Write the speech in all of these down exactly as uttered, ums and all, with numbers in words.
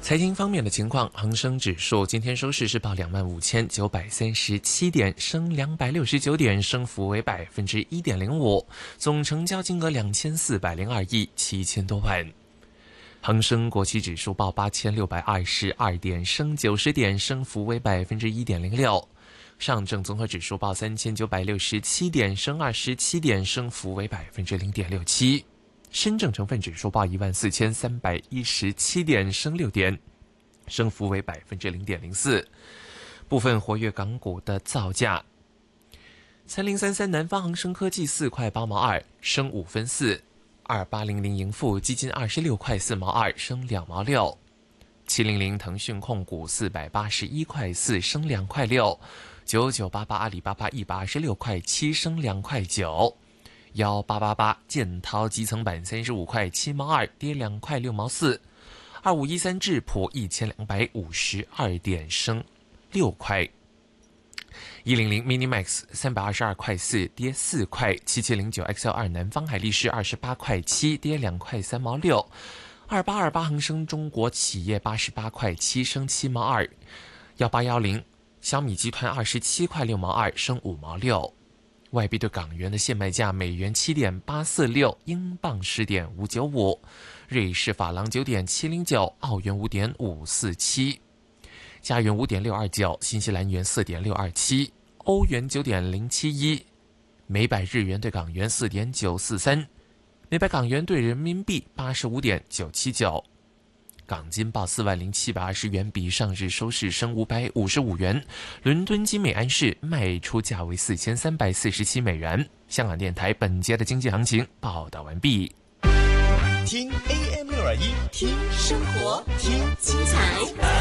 财经方面的情况，恒生指数今天收市是报两万五千九百三十七点，升两百六十九点，升幅为百分之一点零五，总成交金额两千四百零二亿七千多万。恒生国企指数报八千六百二十二点，升九十点，升幅为百分之一点零六。上证综合指数报三千九百六十七点，升二十七点，升幅为百分之零点六七。深证成分指数报一万四千三百一十七点，升六点，升幅为百分之零点零四。部分活跃港股的造价：三零三三南方恒生科技四块八毛二，升五分四；二八零零盈富基金二十六块四毛二，升两毛六；七零零腾讯控股四百八十一块四，升两块六；九九八八阿里巴巴一百二十六块七，升两块九。幺八八八建滔基层板三十五块七毛二，跌两块六毛四；二五一三智普一千两百五十二点，升六块；一零零 Minimax 三百二十二块四，跌四块；七七零九 X L 二南方海力士二十八块七，跌两块三毛六；二八二八恒生中国企业八十八块七，升七毛二；幺八一零小米集团二十七块六毛二，升五毛六。外币对港元的现卖价：美元七点八四六，英镑十点五九五，瑞士法郎九点七零九，澳元五点五四七，加元五点六二九，新西兰元四点六二七，欧元九点零七一，每百日元对港元四点九四三，每百港元对人民币八十五点九七九。港金报四万零七百二十元，比上日收市升五百五十五元。伦敦金美安市卖出价为四千三百四十七美元。香港电台本节的经济行情报道完毕。 听 A M 六二一， 听生活，听精彩，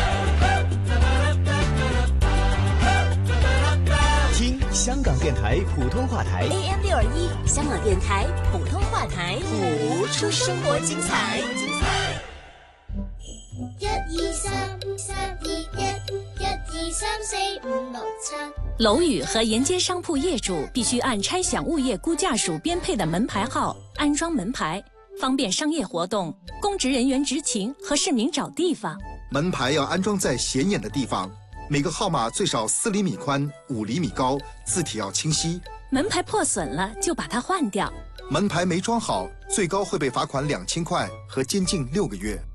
听香港电台普通话台 A M 六二一，香港电台普通话台，谱出生活精彩。 一二三，三二一，一二三四五六七。 楼宇和沿街商铺业主必须按拆享物业估价署编配的门牌号安装门牌，方便商业活动、公职人员执勤和市民找地方。 门牌要安装在显眼的地方，每个号码最少四厘米宽、五厘米高，字体要清晰。 门牌破损了就把它换掉。 门牌没装好，最高会被罚款两千块和监禁六个月。